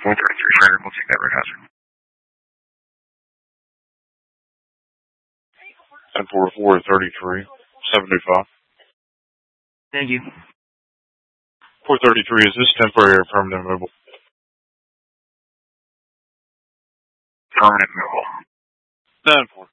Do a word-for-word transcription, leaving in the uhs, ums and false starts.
four thirty-three, Strider, we'll take that red hazard. ten four four thirty-three, seventy-five. Thank you. four thirty-three, is this temporary or permanent removal? Permanent removal. ten four.